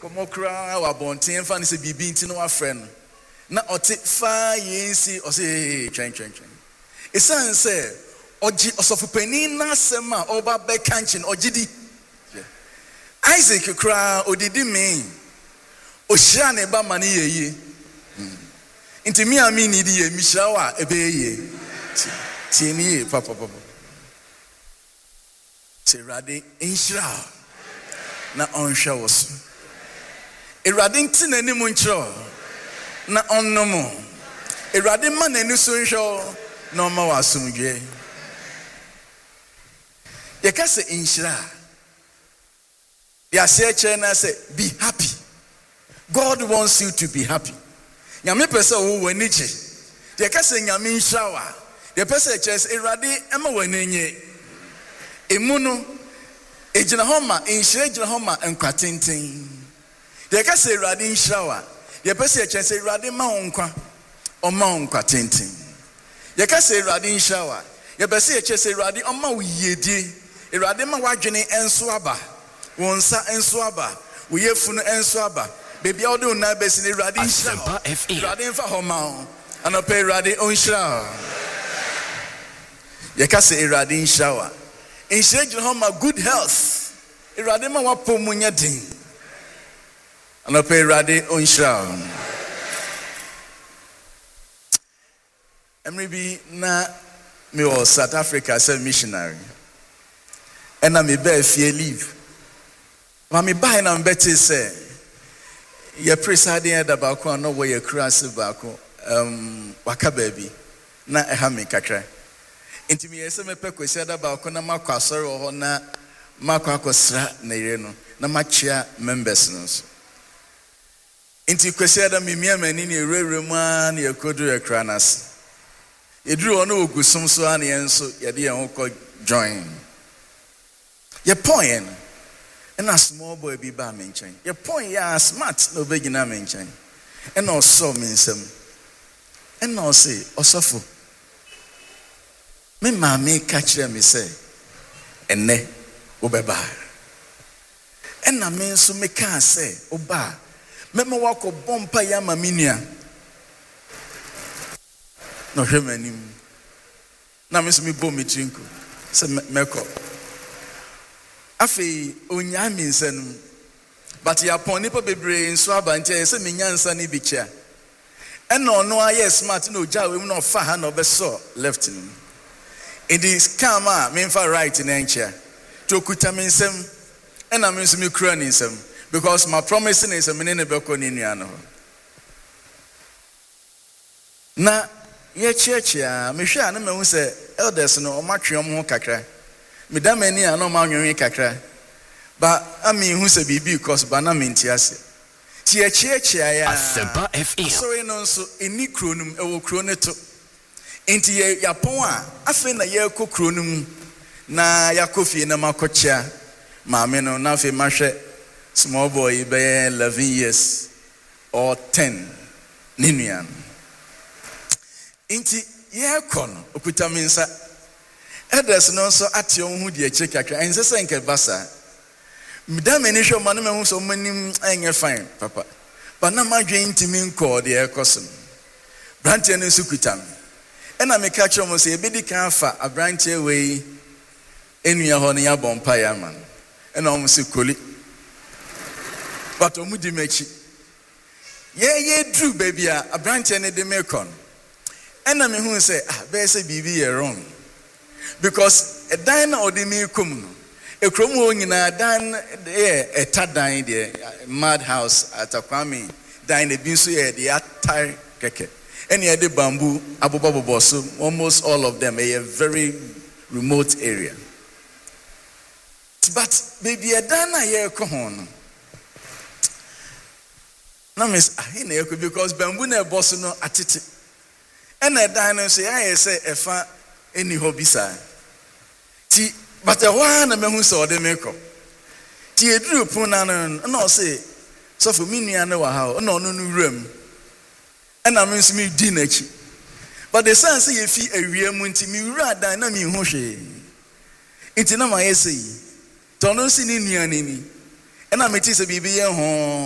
komo kra wa bonten fa ne se bibi nti no afre no na ote fa yensi o se twen esan se oji osofupanin na sema oba be kanchin ogidi Isaac kra odidi me o hia ne ba mane yeye nti mi ami ni di ye mi hia wa ebe ye ti ni ye papa ti rade inshira na onhwa woso erade nti na nimu nkyro na onnomo erade ma na ni so nhwo na oma wasumdwe ye ka se inshira ya say chena say be happy. God wants you to be happy. Nyame pese wo wani che. Ye ka se nyame nhrawa. Ye pese ches erade ema wani nye. Emu no ejina homa nhre ejina homa nkwatenten. Ye ka se erade nhrawa. Ye pese ches erade ma onkwa oma onkwatenten. Ye ka se erade nhrawa. Ye pese ches erade oma uyedie. Erade ma wadwene enso aba. Wonsa enso aba, uyefunu enso aba. Baby odo na besi ne radi nshira. Radi mfa homa. Anope radi onshira. Yeka se radi nshira. Nshira jina homa good health. Radi ma wapo munya din. Anope radi onshira. Emre bi na me was South Africa as a missionary. And I'm a bear fear leave. Mami buy na mbeti say ye presiding da ba ko no we ye krase ba ko waka baby na eha me kakra enti me yese me pekwesi da ba ko na makwasori ho na makwakosra na ire no na machia members no so enti kwesi da me mia mani ne rewre mu an ye kodu ye kranas eduru ono ogusum so an ye nso ye de ye ho ko join ye point. And a small boy be by mention. Your point, ya smart, no beginner mention. And also means him. And no say, Osofo. Me mammy catch them, me say. And ne, obeba. And I mean, so me can't say, oba. Memo wako bompa ya maminia. No, him. Na miss me bombi chinko. Say, meko. Afi onyame nsanu but ya pon nipa bebre nso abante se menyansa ni bicha ena ono aye smart na oja we mu na ofa ha na obeso left ni it is come me fa right na encha to kuta me nsam ena me nso me kura ni nsam because my promise is me ne beko ni nua no na ye chechia me hwe ana me hu se elders no o matwe om ho kakra Midameni ano manwe kakra ba ami hu se bibi cause bana mentiase ti echiechia ya Asempa FM so no so eni kronum ewo kroneto enti ye yapon a afi na ye kɔ kronum na yakofie na makochia maame no na afi mahwe small boy be 11 years or 10 ninuan enti ye kɔ no okuta minsa Elders no so ati ohun di eche kakra ense se nke basa midame ni hwe manu mehu so manim enye fine papa but na madwen ntimi nko de ekoso branche no sukutam ena me ka kire mo se ebedi kan fa abranche we enua ho ne ya bompa ya man ena o mo se koli but o mu di mechi ye dru baby a abranche ne de mekon ena me hu se be se bibi ye wrong because a dine or the milkum a chromo in a dan a tadan the mad house at a kwami dine the binsu the attire keke any other bamboo abubabu so almost all of them a very remote area but baby a dana ye kohon na miss ahina because bamboo na boss no atiti and a dine say I say efa any hobisa ti but a one na mehu so de meko ti eduru puna no say so for me nua na wa ha no ram and I means me di nachi but the sense say fi awia mu nti me wura dan na me hu hwe nti na ma yesi to no si ni nua ni and I me ti say bibi ye ho